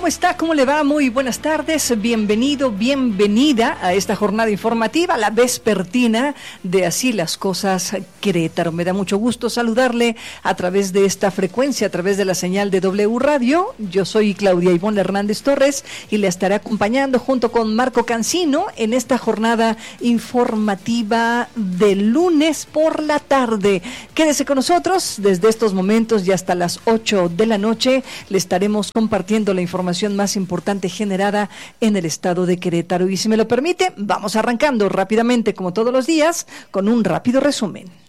¿Cómo está? ¿Cómo le va? Muy buenas tardes. Bienvenido, bienvenida a esta jornada informativa, la vespertina de Así las Cosas Querétaro. Me da mucho gusto saludarle a través de esta frecuencia, a través de la señal de W Radio. Yo soy Claudia Ivonne Hernández Torres y le estaré acompañando junto con Marco Cancino en esta jornada informativa de lunes por la tarde. Quédese con nosotros desde estos momentos y hasta las 8 de la noche. Le estaremos compartiendo la información más importante generada en el estado de Querétaro. Y si me lo permite, vamos arrancando rápidamente, como todos los días, con un rápido resumen.